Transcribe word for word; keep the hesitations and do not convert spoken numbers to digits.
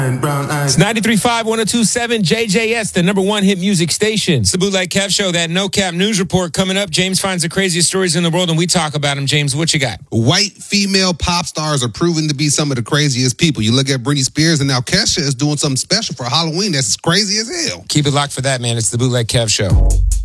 It's ninety-three point five, one oh two point seven J J S, the number one hit music station. It's the Bootleg Kev Show. That No Cap News Report coming up. James finds the craziest stories in the world, and we talk about them. James, what you got? White female pop stars are proven to be some of the craziest people. You look at Britney Spears, and now Kesha is doing something special for Halloween that's crazy as hell. Keep it locked for that, man. It's the Bootleg Kev Show.